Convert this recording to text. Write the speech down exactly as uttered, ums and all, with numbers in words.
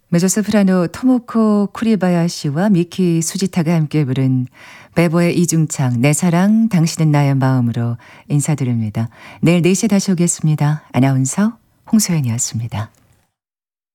메조소프라노 토모코 쿠리바야시와 미키 수지타가 함께 부른 베보의 이중창 내 사랑 당신은 나의 마음으로 인사드립니다. 내일 네 시에 다시 오겠습니다. 아나운서 홍소연이었습니다.